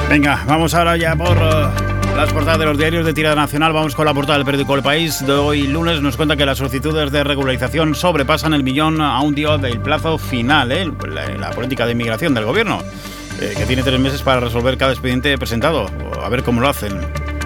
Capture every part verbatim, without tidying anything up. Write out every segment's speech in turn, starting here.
Venga, vamos ahora ya por uh, las portadas de los diarios de tirada nacional. Vamos con la portada del periódico El País de hoy lunes. Nos cuenta que las solicitudes de regularización sobrepasan el millón a un día del plazo final, ¿eh? la, la política de inmigración del gobierno, eh, que tiene tres meses para resolver cada expediente presentado. A ver cómo lo hacen.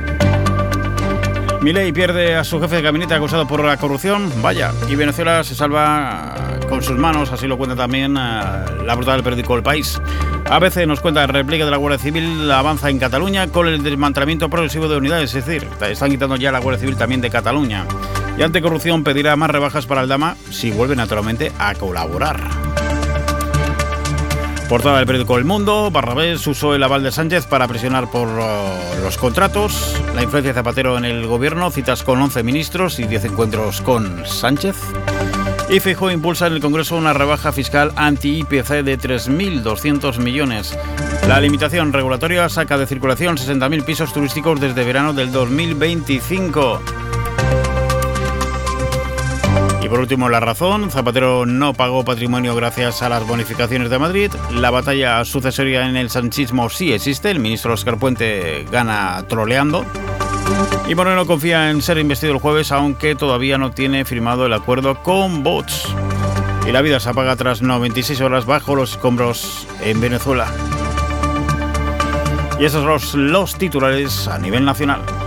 Milei pierde a su jefe de gabinete acusado por la corrupción. Vaya, y Venezuela se salva con sus manos, así lo cuenta también uh, la portada del periódico El País. A B C nos cuenta el repliegue de la Guardia Civil avanza en Cataluña con el desmantelamiento progresivo de unidades, es decir, están quitando ya la Guardia Civil también de Cataluña. Y Anticorrupción pedirá más rebajas para el Dama si vuelve naturalmente a colaborar. Portada del periódico El Mundo, Barrabés usó el aval de Sánchez para presionar por uh, los contratos. La influencia de Zapatero en el gobierno, citas con once ministros y diez encuentros con Sánchez. Y Feijóo impulsa en el Congreso una rebaja fiscal anti-I P C de tres mil doscientos millones. La limitación regulatoria saca de circulación sesenta mil pisos turísticos desde verano del dos mil veinticinco. Y por último, La Razón. Zapatero no pagó patrimonio gracias a las bonificaciones de Madrid. La batalla sucesoria en el sanchismo sí existe. El ministro Óscar Puente gana troleando. Y Moreno confía en ser investido el jueves, aunque todavía no tiene firmado el acuerdo con Vox. Y la vida se apaga tras noventa y seis horas bajo los escombros en Venezuela. Y esos son los, los titulares a nivel nacional.